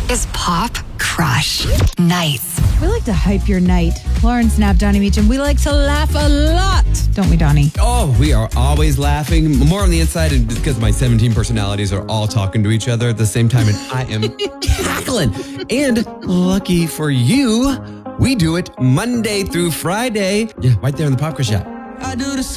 is Pop Crush Nights. We like to hype your night. Lauren Snap, Donnie Meacham. We like to laugh a lot, don't we, Donnie? Oh, we are always laughing. More on the inside, and because my 17 personalities are all talking to each other at the same time, and I am cackling. And lucky for you, we do it Monday through Friday. Yeah, right there in the Pop Crush app. I do the